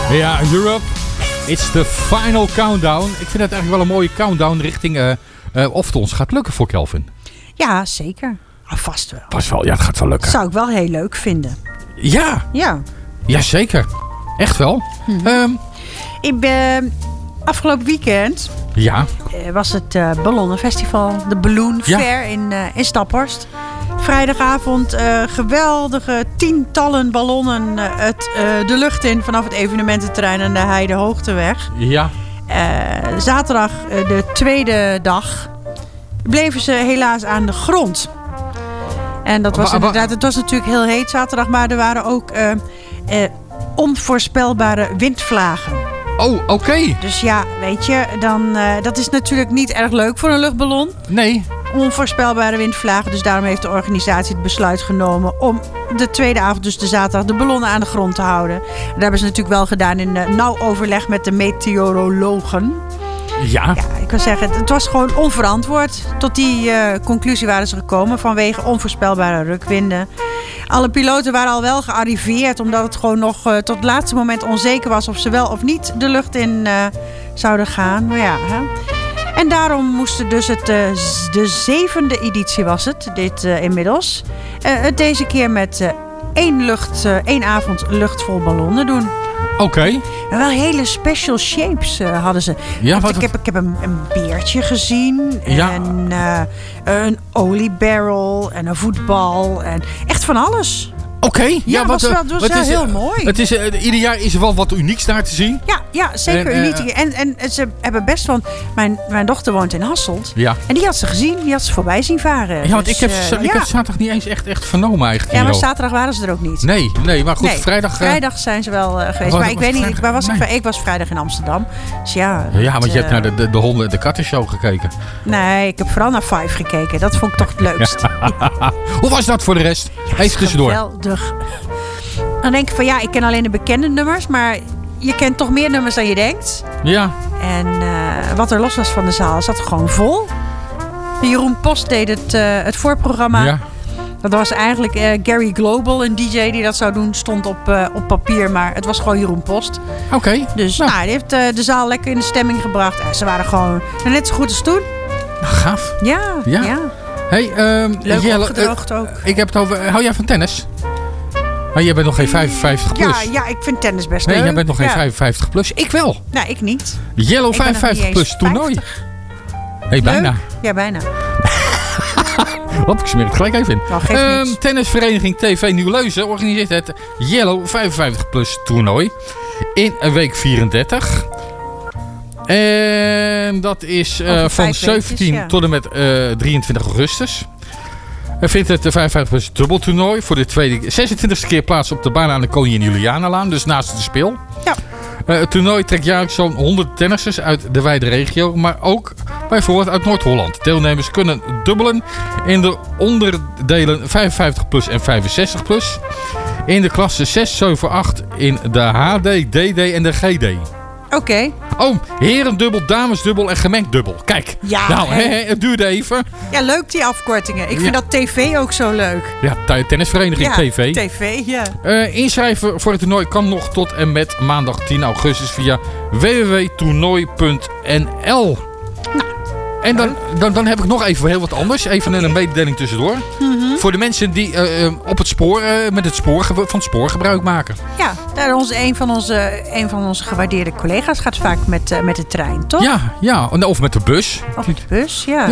Ja, Europe. It's the final countdown. Ik vind het eigenlijk wel een mooie countdown richting of het ons gaat lukken voor Kelvin. Ja, zeker. Vast wel. Vast wel, ja, het gaat wel lukken. Zou ik wel heel leuk vinden. Ja. Ja. Jazeker. Echt wel. Ik ben afgelopen weekend was het Ballonnenfestival, de Balloon Fair in Staphorst. Vrijdagavond geweldige tientallen ballonnen de lucht in vanaf het evenemententerrein en de Heide Hoogteweg. Ja. Zaterdag, de tweede dag, bleven ze helaas aan de grond. En dat was inderdaad, het was natuurlijk heel heet zaterdag, maar er waren ook onvoorspelbare windvlagen. Oh, oké. Dus ja, weet je, dan, dat is natuurlijk niet erg leuk voor een luchtballon. Nee. Onvoorspelbare windvlagen. Dus daarom heeft de organisatie het besluit genomen om de tweede avond, dus de zaterdag, de ballonnen aan de grond te houden. Dat hebben ze natuurlijk wel gedaan in nauw overleg met de meteorologen. Ja. Ja, ik kan zeggen, het was gewoon onverantwoord. Tot die conclusie waren ze gekomen vanwege onvoorspelbare rukwinden. Alle piloten waren al wel gearriveerd, omdat het gewoon nog tot het laatste moment onzeker was of ze wel of niet de lucht in zouden gaan. Maar ja, hè. En daarom moesten dus de 7e editie was het, dit inmiddels. Deze keer met één avond luchtvol ballonnen doen. Oké. En wel hele special shapes hadden ze. Ja, ik heb een beertje gezien. Ja. En een oliebarrel. En een voetbal. En echt van alles. Oké. Ja, dat was wel heel mooi. Het is, ieder jaar is er wel wat unieks daar te zien. Ja, zeker uniek. En ze hebben best van... Mijn dochter woont in Hasselt. Ja. En die had ze gezien. Die had ze voorbij zien varen. Ja, want dus, ik heb zaterdag niet eens echt vernomen eigenlijk. Ja, maar zaterdag waren ze er ook niet. Nee, maar goed, Nee, vrijdag... Vrijdag zijn ze wel geweest. Maar ik weet niet, waar was ik? Ik was vrijdag in Amsterdam. Dus ja... Ja, want je hebt naar de honden en de kattenshow gekeken. Nee, ik heb vooral naar Five gekeken. Dat vond ik toch het leukst. Hoe was dat voor de rest? Even tussendoor. Geweldig. Dan denk ik van ja, ik ken alleen de bekende nummers. Maar je kent toch meer nummers dan je denkt. Ja. En wat er los was van de zaal, zat gewoon vol. Jeroen Post deed het voorprogramma. Ja. Dat was eigenlijk Gary Global, een DJ die dat zou doen, stond op papier. Maar het was gewoon Jeroen Post. Oké. Dus die heeft de zaal lekker in de stemming gebracht. Ze waren gewoon net zo goed als toen. Nou, gaaf. Ja. Hey, leuk Jelle, opgedroogd ook. Ik heb het over... Hou jij van tennis? Maar jij bent nog geen 55 plus. Ja, ik vind tennis best leuk. Nee, jij bent nog geen 55 plus. Ik wel. Nou, ik niet. Yellow 55 plus toernooi. Hey, bijna. Ja, bijna. Hop, ik smeer het gelijk even in. Nou, tennisvereniging TV Nieuw-Leuzen organiseert het Yellow 55 plus toernooi in week 34. En dat is van 17 tot en met 23 augustus. Er vindt het 55 plus dubbeltoernooi voor de 26e keer plaats op de baan aan de Koningin Julianalaan, dus naast de Spil. Ja. Het toernooi trekt jaarlijks zo'n 100 tennissers uit de wijde regio, maar ook bijvoorbeeld uit Noord-Holland. Deelnemers kunnen dubbelen in de onderdelen 55 plus en 65 plus. In de klasse 6, 7, 8 in de HD, DD en de GD. Oké. Oh, herendubbel, damesdubbel en gemengd dubbel. Kijk, het duurde even. Ja, leuk die afkortingen. Ik vind dat tv ook zo leuk. Ja, tennisvereniging TV. TV, ja. Inschrijven voor het toernooi kan nog tot en met maandag 10 augustus via www.toernooi.nl. En dan heb ik nog even heel wat anders. Even een mededeling tussendoor. Mm-hmm. Voor de mensen die op het spoor, van het spoor gebruik maken. Ja, een van onze gewaardeerde collega's gaat vaak met de trein, toch? Ja, of met de bus. Of met de bus, ja.